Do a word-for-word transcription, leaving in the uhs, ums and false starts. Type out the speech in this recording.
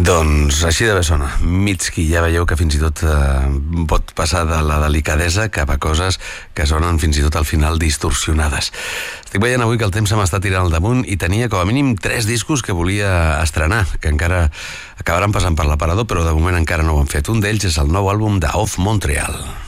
Doncs així de bé sona. Mitski, ja veieu que fins i tot eh, pot passar de la delicadesa cap a coses que sonen fins i tot al final distorsionades. Estic veient avui que el temps se m'està tirant al damunt i tenia com a mínim tres discos que volia estrenar, que encara acabaran passant per l'aparador, però de moment encara no ho han fet. Un d'ells és el nou àlbum de Off Montreal.